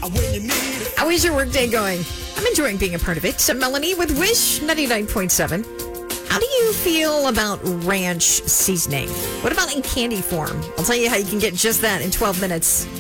How is your workday going? I'm enjoying being a part of it. So Melanie with Wish 99.7. How do you feel about ranch seasoning? What about in candy form? I'll tell you how you can get just that in 12 minutes.